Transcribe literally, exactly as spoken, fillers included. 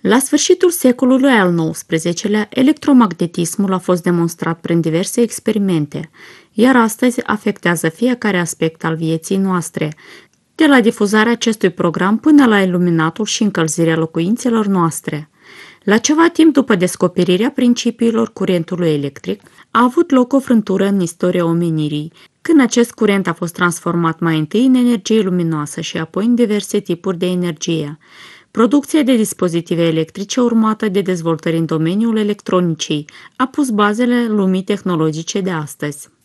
La sfârșitul secolului al nouăsprezecelea-lea, electromagnetismul a fost demonstrat prin diverse experimente, iar astăzi afectează fiecare aspect al vieții noastre, de la difuzarea acestui program până la iluminatul și încălzirea locuințelor noastre. La ceva timp după descoperirea principiilor curentului electric, a avut loc o frântură în istoria omenirii, când acest curent a fost transformat mai întâi în energie luminoasă și apoi în diverse tipuri de energie. Producția de dispozitive electrice urmată de dezvoltări în domeniul electronicii a pus bazele lumii tehnologice de astăzi.